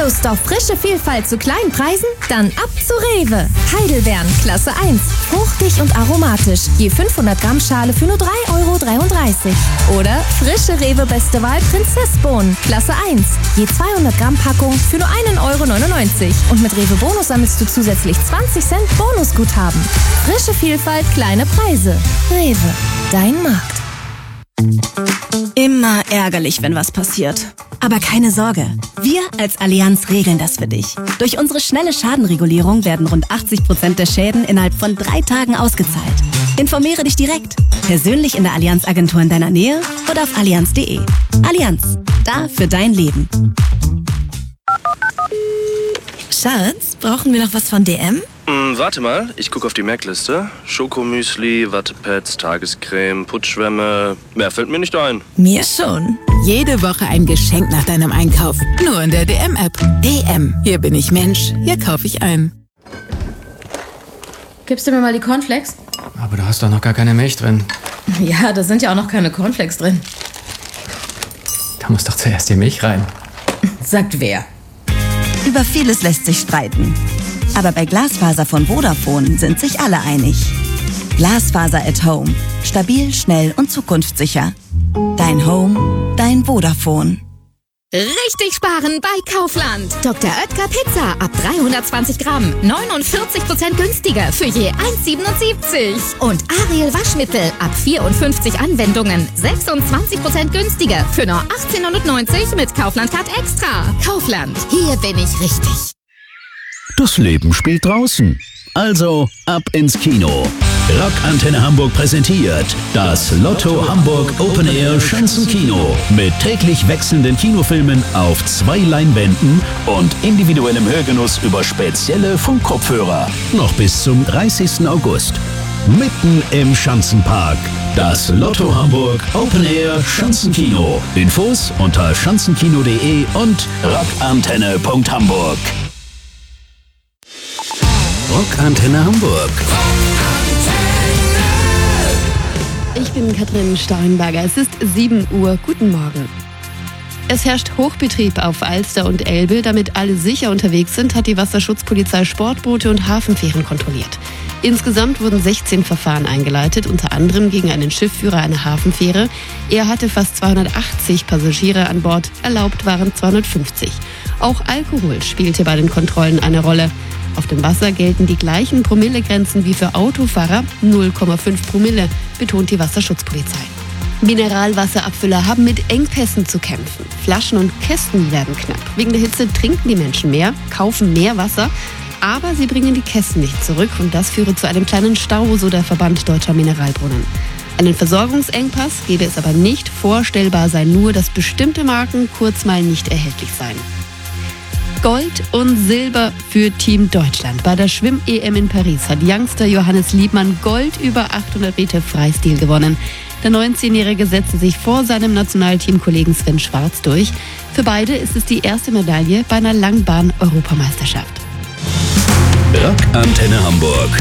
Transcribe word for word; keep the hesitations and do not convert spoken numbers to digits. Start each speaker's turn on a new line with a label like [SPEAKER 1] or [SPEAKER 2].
[SPEAKER 1] Lust auf frische Vielfalt zu kleinen Preisen? Dann ab zu Rewe. Heidelbeeren, Klasse eins. Fruchtig und aromatisch. Je fünfhundert Gramm Schale für nur drei Euro dreiunddreißig. Oder frische Rewe Beste Wahl Prinzessbohnen, Klasse eins. Je zweihundert Gramm Packung für nur ein Euro neunundneunzig. Und mit Rewe Bonus sammelst du zusätzlich zwanzig Cent Bonusguthaben. Frische Vielfalt, kleine Preise. Rewe, dein Markt.
[SPEAKER 2] Immer ärgerlich, wenn was passiert. Aber keine Sorge, wir als Allianz regeln das für dich. Durch unsere schnelle Schadenregulierung werden rund achtzig Prozent der Schäden innerhalb von drei Tagen ausgezahlt. Informiere dich direkt, persönlich in der Allianz-Agentur in deiner Nähe oder auf allianz punkt de. Allianz, da für dein Leben.
[SPEAKER 3] Schatz, brauchen wir noch was von D M?
[SPEAKER 4] Mm, warte mal, ich gucke auf die Merkliste. Schokomüsli, Wattepads, Tagescreme, Putzschwämme. Mehr fällt mir nicht ein.
[SPEAKER 3] Mir schon.
[SPEAKER 5] Jede Woche ein Geschenk nach deinem Einkauf. Nur in der D M-App. D M. Hier bin ich Mensch. Hier kaufe ich ein.
[SPEAKER 6] Gibst du mir mal die Cornflakes?
[SPEAKER 7] Aber da hast doch noch gar keine Milch drin.
[SPEAKER 6] Ja, da sind ja auch noch keine Cornflakes drin.
[SPEAKER 7] Da muss doch zuerst die Milch rein.
[SPEAKER 6] Sagt wer?
[SPEAKER 2] Über vieles lässt sich streiten. Aber bei Glasfaser von Vodafone sind sich alle einig. Glasfaser at Home. Stabil, schnell und zukunftssicher. Dein Home, dein Vodafone.
[SPEAKER 1] Richtig sparen bei Kaufland. Doktor Oetker Pizza ab dreihundertzwanzig Gramm. neunundvierzig Prozent günstiger für je eins Euro siebenundsiebzig. Und Ariel Waschmittel ab vierundfünfzig Anwendungen. sechsundzwanzig Prozent günstiger für nur achtzehn Euro neunundneunzig mit Kaufland Card Extra. Kaufland, hier bin ich richtig.
[SPEAKER 8] Das Leben spielt draußen. Also ab ins Kino. Rock Antenne Hamburg präsentiert das Lotto Hamburg Open Air Schanzenkino mit täglich wechselnden Kinofilmen auf zwei Leinwänden und individuellem Hörgenuss über spezielle Funkkopfhörer. Noch bis zum dreißigsten August. Mitten im Schanzenpark. Das Lotto Hamburg Open Air Schanzenkino. Infos unter schanzenkino punkt de und rockantenne punkt hamburg. Rockantenne Hamburg.
[SPEAKER 9] Ich bin Katrin Steinberger. Es ist sieben Uhr. Guten Morgen. Es herrscht Hochbetrieb auf Alster und Elbe. Damit alle sicher unterwegs sind, hat die Wasserschutzpolizei Sportboote und Hafenfähren kontrolliert. Insgesamt wurden sechzehn Verfahren eingeleitet, unter anderem gegen einen Schiffführer einer Hafenfähre. Er hatte fast zweihundertachtzig Passagiere an Bord, erlaubt waren zweihundertfünfzig. Auch Alkohol spielte bei den Kontrollen eine Rolle. Auf dem Wasser gelten die gleichen Promillegrenzen wie für Autofahrer, null Komma fünf Promille, betont die Wasserschutzpolizei. Mineralwasserabfüller haben mit Engpässen zu kämpfen. Flaschen und Kästen werden knapp. Wegen der Hitze trinken die Menschen mehr, kaufen mehr Wasser, aber sie bringen die Kästen nicht zurück und das führe zu einem kleinen Stau, so der Verband Deutscher Mineralbrunnen. Einen Versorgungsengpass gebe es aber nicht, vorstellbar sei nur, dass bestimmte Marken kurz mal nicht erhältlich seien. Gold und Silber für Team Deutschland. Bei der Schwimm-E M in Paris hat Youngster Johannes Liebmann Gold über achthundert Meter Freistil gewonnen. Der neunzehnjährige setzte sich vor seinem Nationalteamkollegen Sven Schwarz durch. Für beide ist es die erste Medaille bei einer Langbahn-Europameisterschaft.
[SPEAKER 8] Rockantenne Hamburg.